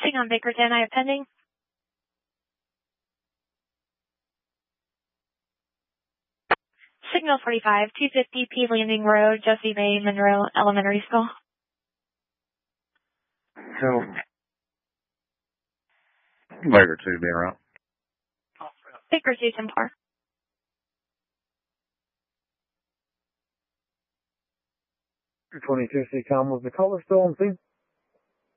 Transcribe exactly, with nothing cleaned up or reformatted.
Sing on Bakerton, I have pending. Signal forty-five, two fifty P Landing Road, Jessie Bay, Monroe Elementary School. So, Baker two being around. Baker two, ten four. twenty-two C com, was the caller still on scene?